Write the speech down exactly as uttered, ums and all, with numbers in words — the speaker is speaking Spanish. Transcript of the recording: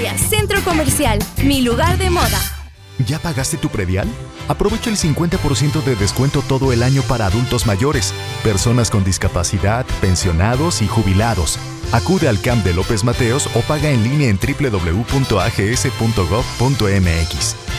Indumentaria Centro Comercial, mi lugar de moda. ¿Ya pagaste tu predial? Aprovecha el cincuenta por ciento de descuento todo el año para adultos mayores, personas con discapacidad, pensionados y jubilados. Acude al C A M de López Mateos o paga en línea en doble u doble u doble u punto a g s punto gov punto m x.